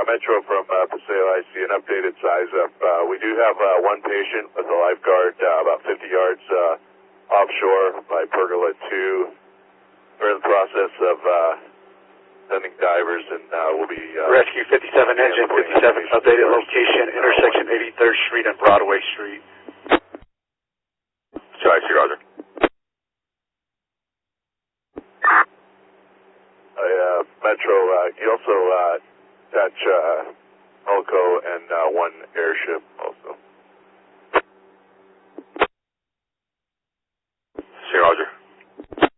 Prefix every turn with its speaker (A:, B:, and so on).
A: Metro from Paseo. I see an updated size up. We do have one patient with a lifeguard about 50 yards offshore by Pergola 2. We're in the process of sending divers, and we'll be...
B: Rescue 57, engine 57, updated location, intersection 83rd Street and Broadway Street.
C: Sorry, Roger.
A: Metro, you also attach Ulco and one airship also.
C: Roger.